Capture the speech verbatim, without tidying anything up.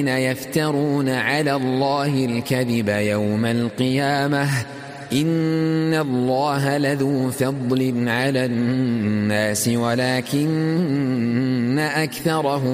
يفترون على الله الكذب يوم القيامة إن الله لذو فضل على الناس ولكن أكثرهم